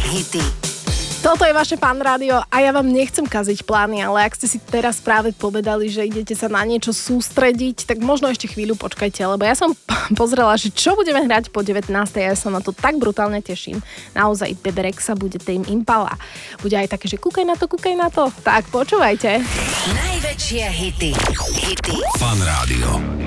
hity. Toto je vaše Fan rádio a ja vám nechcem kaziť plány, ale ak ste si teraz práve povedali, že idete sa na niečo sústrediť, tak možno ešte chvíľu počkajte, lebo ja som pozrela, že čo budeme hrať po 19. Ja sa na to tak brutálne teším. Naozaj Bebe Rexha, bude Tame Impala. Bude aj také, že kúkaj na to. Tak počúvajte. Najväčšie hity. Fan rádio.